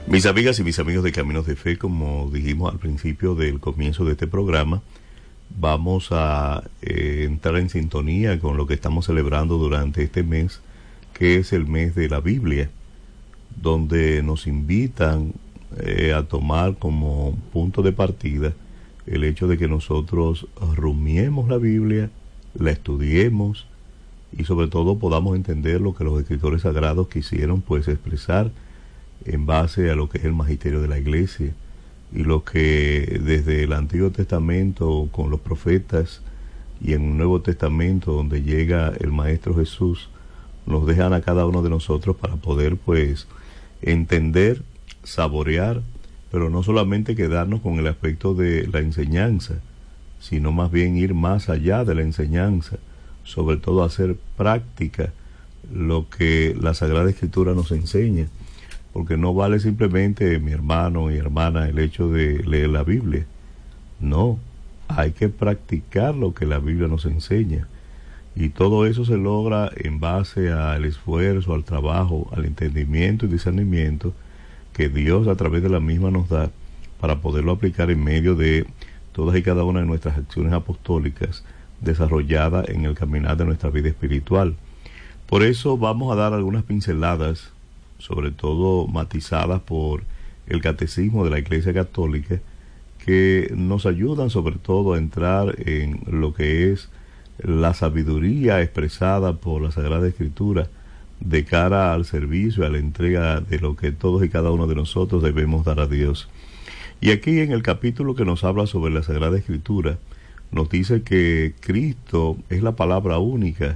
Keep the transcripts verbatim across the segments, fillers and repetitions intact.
Mis amigas y mis amigos de Caminos de Fe, como dijimos al principio del comienzo de este programa, vamos a eh, entrar en sintonía con lo que estamos celebrando durante este mes, que es el mes de la Biblia, donde nos invitan eh, a tomar como punto de partida el hecho de que nosotros rumiemos la Biblia, la estudiemos y sobre todo podamos entender lo que los escritores sagrados quisieron pues expresar en base a lo que es el magisterio de la Iglesia y lo que desde el Antiguo Testamento con los profetas y en un Nuevo Testamento donde llega el Maestro Jesús nos dejan a cada uno de nosotros para poder pues entender, saborear, pero no solamente quedarnos con el aspecto de la enseñanza, sino más bien ir más allá de la enseñanza, sobre todo hacer práctica lo que la Sagrada Escritura nos enseña. Porque no vale simplemente, mi hermano y hermana, el hecho de leer la Biblia. No, hay que practicar lo que la Biblia nos enseña. Y todo eso se logra en base al esfuerzo, al trabajo, al entendimiento y discernimiento que Dios a través de la misma nos da para poderlo aplicar en medio de todas y cada una de nuestras acciones apostólicas desarrolladas en el caminar de nuestra vida espiritual. Por eso vamos a dar algunas pinceladas, sobre todo matizadas por el catecismo de la Iglesia Católica, que nos ayudan sobre todo a entrar en lo que es la sabiduría expresada por la Sagrada Escritura de cara al servicio, a la entrega de lo que todos y cada uno de nosotros debemos dar a Dios. Y aquí en el capítulo que nos habla sobre la Sagrada Escritura, nos dice que Cristo es la palabra única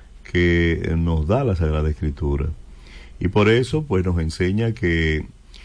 que nos da la Sagrada Escritura. Y por eso pues nos enseña que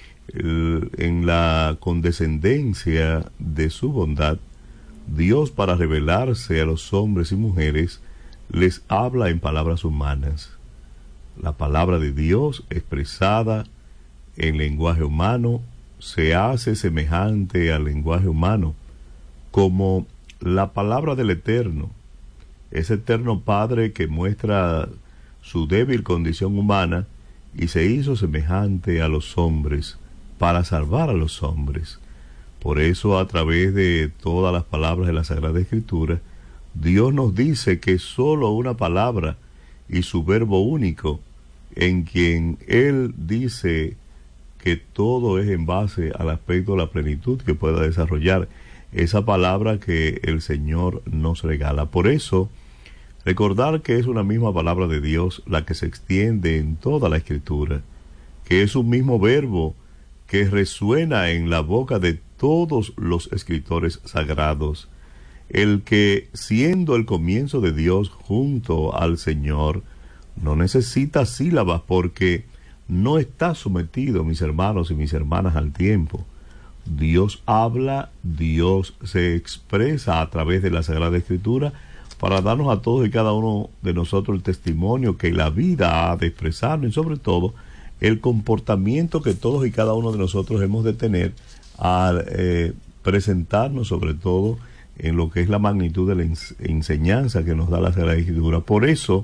el, en la condescendencia de su bondad, Dios, para revelarse a los hombres y mujeres, les habla en palabras humanas. La palabra de Dios expresada en lenguaje humano se hace semejante al lenguaje humano, como la palabra del Eterno, ese eterno Padre que muestra su débil condición humana y se hizo semejante a los hombres para salvar a los hombres. Por eso, a través de todas las palabras de la Sagrada Escritura, Dios nos dice que sólo una palabra y su verbo único, en quien Él dice que todo es en base al aspecto de la plenitud que pueda desarrollar esa palabra que el Señor nos regala. Por eso, recordar que es una misma palabra de Dios la que se extiende en toda la Escritura, que es un mismo verbo que resuena en la boca de todos los escritores sagrados, el que, siendo el comienzo de Dios junto al Señor, no necesita sílabas porque no está sometido, mis hermanos y mis hermanas, al tiempo. Dios habla, Dios se expresa a través de la Sagrada Escritura para darnos a todos y cada uno de nosotros el testimonio que la vida ha de expresarnos y sobre todo el comportamiento que todos y cada uno de nosotros hemos de tener al eh, presentarnos sobre todo en lo que es la magnitud de la ens- enseñanza que nos da la Sagrada Escritura. Por eso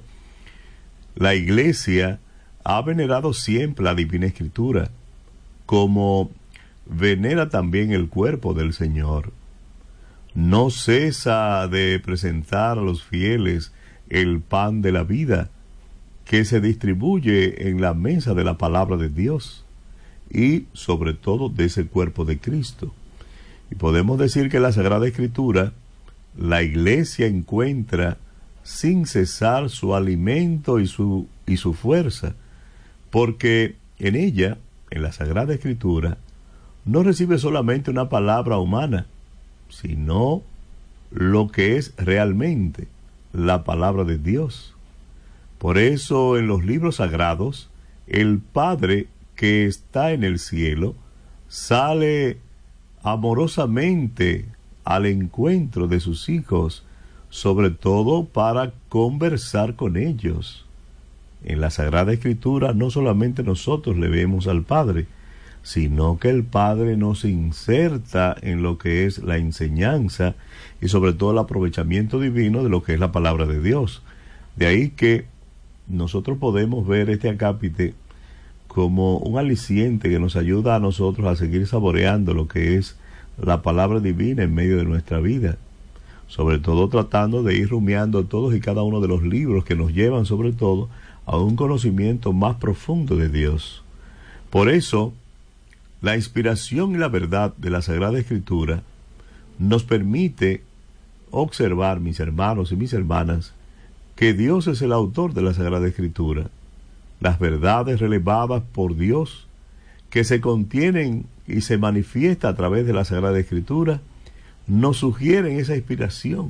la Iglesia ha venerado siempre la Divina Escritura, como venera también el cuerpo del Señor. No cesa de presentar a los fieles el pan de la vida que se distribuye en la mesa de la palabra de Dios y sobre todo de ese cuerpo de Cristo. Y podemos decir que la Sagrada Escritura, la Iglesia encuentra sin cesar su alimento y su, y su fuerza, porque en ella, en la Sagrada Escritura, no recibe solamente una palabra humana, sino lo que es realmente la palabra de Dios. Por eso en los libros sagrados, el Padre que está en el cielo sale amorosamente al encuentro de sus hijos, sobre todo para conversar con ellos. En la Sagrada Escritura no solamente nosotros le vemos al Padre, sino que el Padre nos inserta en lo que es la enseñanza y sobre todo el aprovechamiento divino de lo que es la palabra de Dios. De ahí que nosotros podemos ver este acápite como un aliciente que nos ayuda a nosotros a seguir saboreando lo que es la palabra divina en medio de nuestra vida, sobre todo tratando de ir rumiando todos y cada uno de los libros que nos llevan sobre todo a un conocimiento más profundo de Dios. Por eso, la inspiración y la verdad de la Sagrada Escritura nos permite observar, mis hermanos y mis hermanas, que Dios es el autor de la Sagrada Escritura. Las verdades reveladas por Dios, que se contienen y se manifiesta a través de la Sagrada Escritura, nos sugieren esa inspiración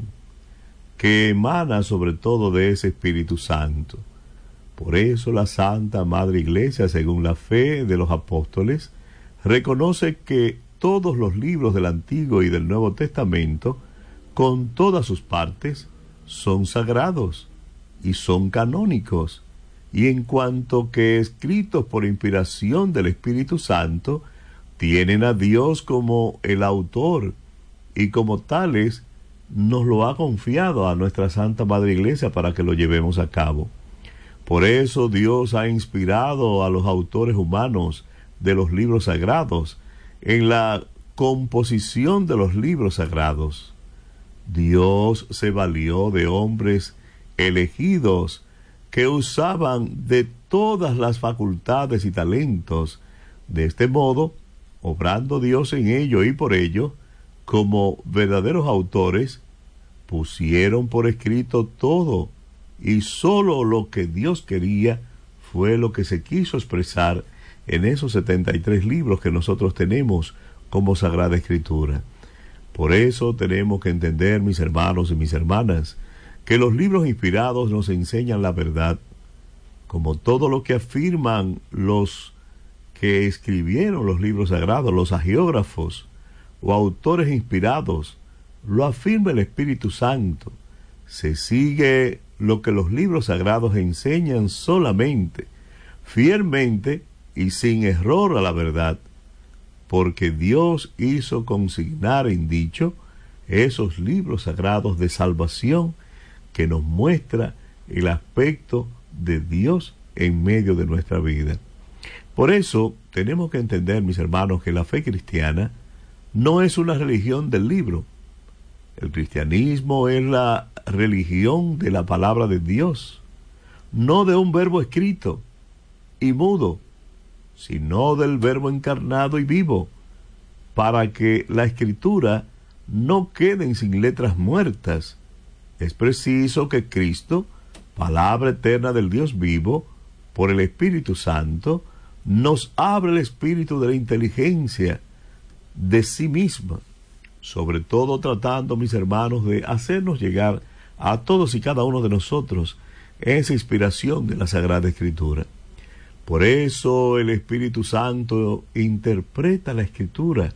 que emana sobre todo de ese Espíritu Santo. Por eso la Santa Madre Iglesia, según la fe de los apóstoles, reconoce que todos los libros del Antiguo y del Nuevo Testamento, con todas sus partes, son sagrados y son canónicos, y en cuanto que escritos por inspiración del Espíritu Santo, tienen a Dios como el autor, y como tales nos lo ha confiado a nuestra Santa Madre Iglesia para que lo llevemos a cabo. Por eso Dios ha inspirado a los autores humanos de los libros sagrados en la composición de los libros sagrados. Dios se valió de hombres elegidos que usaban de todas las facultades y talentos. De este modo, obrando Dios en ello y por ello, como verdaderos autores, pusieron por escrito todo, y sólo lo que Dios quería fue lo que se quiso expresar en esos setenta y tres libros que nosotros tenemos como Sagrada Escritura. Por eso tenemos que entender, mis hermanos y mis hermanas, que los libros inspirados nos enseñan la verdad, como todo lo que afirman los que escribieron los libros sagrados, los hagiógrafos o autores inspirados, lo afirma el Espíritu Santo. Se sigue lo que los libros sagrados enseñan solamente, fielmente y sin error a la verdad, porque Dios hizo consignar en dicho esos libros sagrados de salvación que nos muestra el aspecto de Dios en medio de nuestra vida. Por eso tenemos que entender, mis hermanos, que la fe cristiana no es una religión del libro. El cristianismo es la religión de la palabra de Dios, no de un verbo escrito y mudo, sino del verbo encarnado y vivo, para que la escritura no queden sin letras muertas. Es preciso que Cristo, palabra eterna del Dios vivo, por el Espíritu Santo, nos abre el espíritu de la inteligencia de sí misma, sobre todo tratando, mis hermanos, de hacernos llegar a todos y cada uno de nosotros esa inspiración de la Sagrada Escritura. Por eso el Espíritu Santo interpreta la Escritura.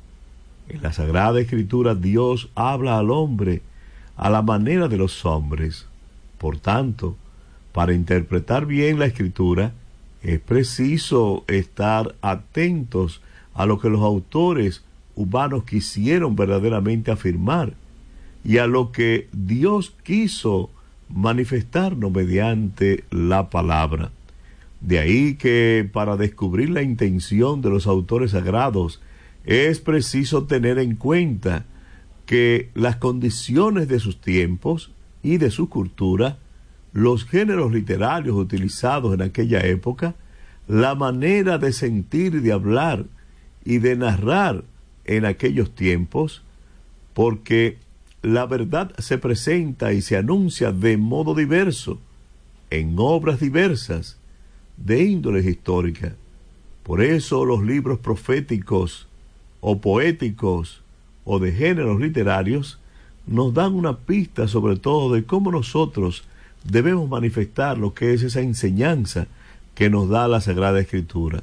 En la Sagrada Escritura Dios habla al hombre a la manera de los hombres. Por tanto, para interpretar bien la Escritura, es preciso estar atentos a lo que los autores humanos quisieron verdaderamente afirmar y a lo que Dios quiso manifestarnos mediante la palabra. De ahí que para descubrir la intención de los autores sagrados es preciso tener en cuenta que las condiciones de sus tiempos y de su cultura, los géneros literarios utilizados en aquella época, la manera de sentir y de hablar y de narrar en aquellos tiempos, porque la verdad se presenta y se anuncia de modo diverso, en obras diversas, de índoles históricas. Por eso los libros proféticos o poéticos o de géneros literarios nos dan una pista sobre todo de cómo nosotros debemos manifestar lo que es esa enseñanza que nos da la Sagrada Escritura.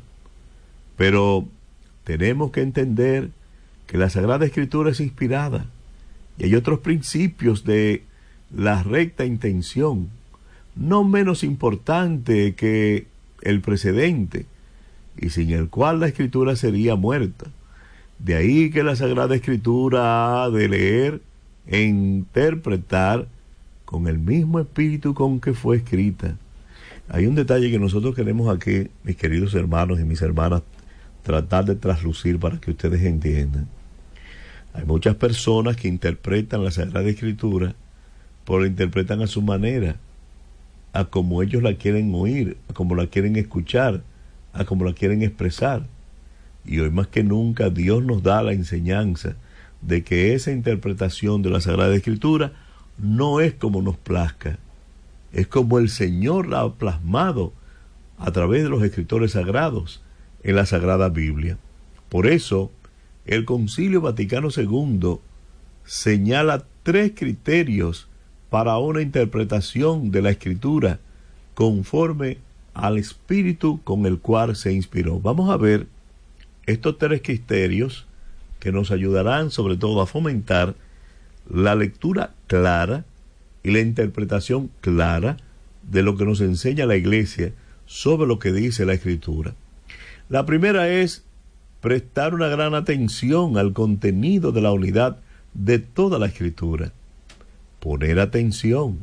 Pero tenemos que entender que la Sagrada Escritura es inspirada y hay otros principios de la recta intención, no menos importante que el precedente, y sin el cual la Escritura sería muerta. De ahí que la Sagrada Escritura ha de leer e interpretar con el mismo espíritu con que fue escrita. Hay un detalle que nosotros queremos aquí, mis queridos hermanos y mis hermanas, tratar de traslucir para que ustedes entiendan. Hay muchas personas que interpretan la Sagrada Escritura, pero la interpretan a su manera, a como ellos la quieren oír, a como la quieren escuchar, a como la quieren expresar. Y hoy más que nunca Dios nos da la enseñanza de que esa interpretación de la Sagrada Escritura no es como nos plazca, es como el Señor la ha plasmado a través de los escritores sagrados en la Sagrada Biblia. Por eso, el Concilio Vaticano segundo señala tres criterios para una interpretación de la Escritura conforme al espíritu con el cual se inspiró. Vamos a ver estos tres criterios que nos ayudarán sobre todo a fomentar la lectura clara y la interpretación clara de lo que nos enseña la Iglesia sobre lo que dice la Escritura. La primera es prestar una gran atención al contenido de la unidad de toda la Escritura. Poner atención,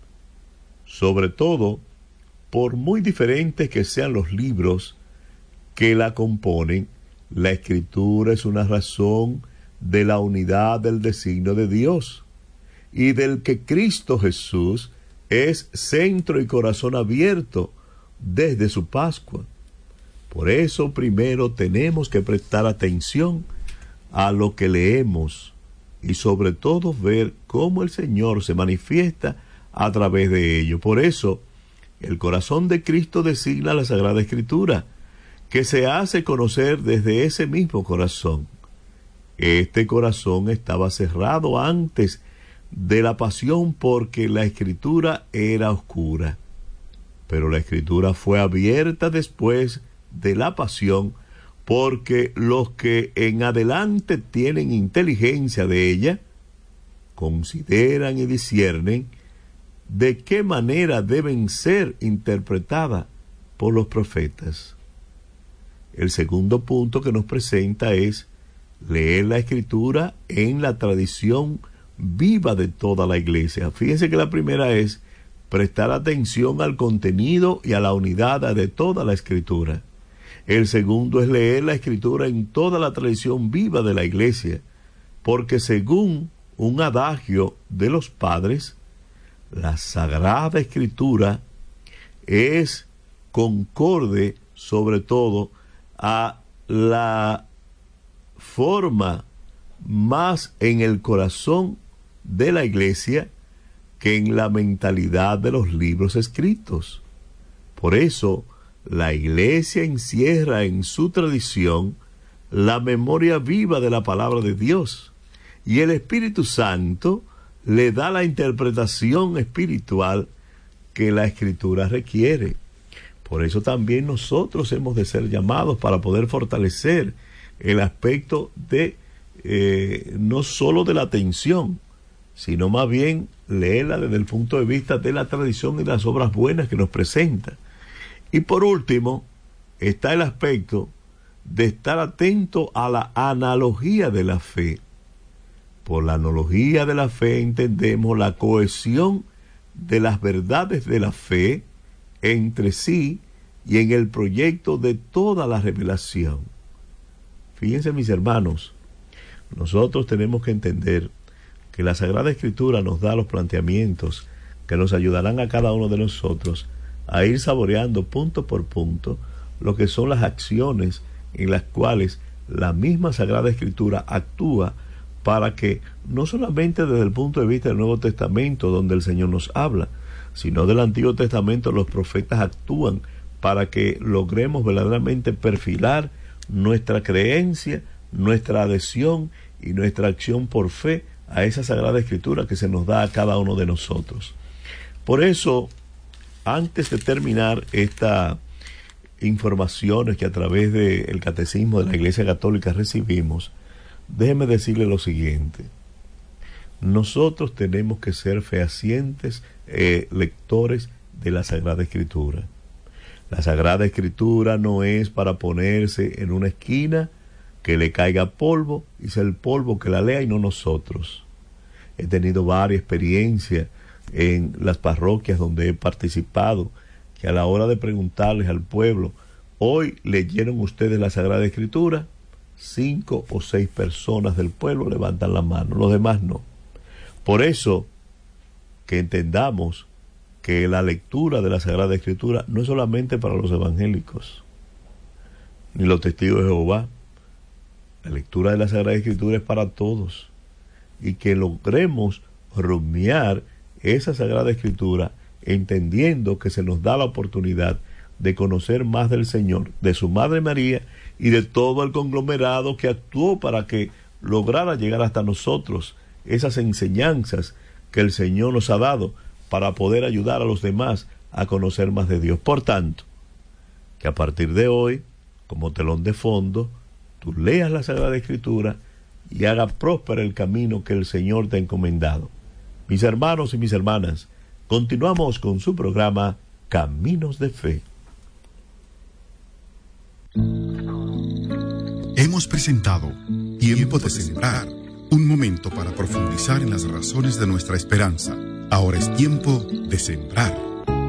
sobre todo, por muy diferentes que sean los libros que la componen, la Escritura es una razón de la unidad del designio de Dios y del que Cristo Jesús es centro y corazón abierto desde su Pascua. Por eso primero tenemos que prestar atención a lo que leemos y sobre todo ver cómo el Señor se manifiesta a través de ello. Por eso el corazón de Cristo designa la Sagrada Escritura, que se hace conocer desde ese mismo corazón. Este corazón estaba cerrado antes de la pasión porque la Escritura era oscura, pero la Escritura fue abierta después de la pasión porque los que en adelante tienen inteligencia de ella consideran y disciernen de qué manera deben ser interpretadas por los profetas. El segundo punto que nos presenta es leer la Escritura en la tradición viva de toda la Iglesia. Fíjense que la primera es prestar atención al contenido y a la unidad de toda la Escritura. El segundo es leer la Escritura en toda la tradición viva de la Iglesia, porque según un adagio de los padres, la Sagrada Escritura es concorde sobre todo a la forma más en el corazón de la Iglesia que en la mentalidad de los libros escritos. Por eso, la Iglesia encierra en su tradición la memoria viva de la palabra de Dios, y el Espíritu Santo le da la interpretación espiritual que la Escritura requiere. Por eso también nosotros hemos de ser llamados para poder fortalecer el aspecto de eh, no solo de la atención, sino más bien leerla desde el punto de vista de la tradición y de las obras buenas que nos presenta. Y por último, está el aspecto de estar atento a la analogía de la fe. Por la analogía de la fe entendemos la cohesión de las verdades de la fe entre sí y en el proyecto de toda la revelación. Fíjense, mis hermanos, nosotros tenemos que entender que la Sagrada Escritura nos da los planteamientos que nos ayudarán a cada uno de nosotros a ir saboreando punto por punto lo que son las acciones en las cuales la misma Sagrada Escritura actúa para que, no solamente desde el punto de vista del Nuevo Testamento, donde el Señor nos habla, sino del Antiguo Testamento, los profetas actúan para que logremos verdaderamente perfilar nuestra creencia, nuestra adhesión y nuestra acción por fe a esa Sagrada Escritura que se nos da a cada uno de nosotros. Por eso, antes de terminar estas informaciones que a través del Catecismo de la Iglesia Católica recibimos, déjeme decirle lo siguiente. Nosotros tenemos que ser fehacientes eh, lectores de la Sagrada Escritura. La Sagrada Escritura no es para ponerse en una esquina, que le caiga polvo y sea el polvo que la lea y no nosotros. He tenido varias experiencias en las parroquias donde he participado, que a la hora de preguntarles al pueblo, hoy leyeron ustedes la Sagrada Escritura, cinco o seis personas del pueblo levantan la mano, los demás no. Por eso que entendamos que la lectura de la Sagrada Escritura no es solamente para los evangélicos, ni los testigos de Jehová. La lectura de la Sagrada Escritura es para todos, y que logremos rumiar esa Sagrada Escritura entendiendo que se nos da la oportunidad de conocer más del Señor, de su Madre María y de todo el conglomerado que actuó para que lograra llegar hasta nosotros esas enseñanzas que el Señor nos ha dado para poder ayudar a los demás a conocer más de Dios. Por tanto, que a partir de hoy, como telón de fondo, tú leas la Sagrada Escritura y haga próspero el camino que el Señor te ha encomendado. Mis hermanos y mis hermanas, continuamos con su programa Caminos de Fe. Hemos presentado Tiempo de Sembrar, un momento para profundizar en las razones de nuestra esperanza. Ahora es tiempo de sembrar.